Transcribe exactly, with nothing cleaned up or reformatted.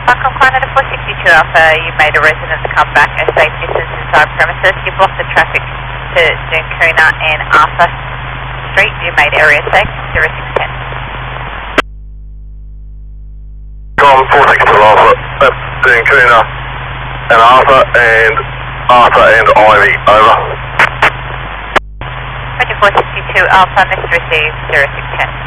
Buckham Canada four sixty-two Alpha, you made a resident come back a safe distance inside premises. You blocked the traffic to Dunkuna and Arthur Street. You made area safe, zero six ten. Com four sixty-two Alpha, that's Dunkuna and Arthur and Arthur and Ivy, over. Roger four sixty-two Alpha, message received, zero six ten.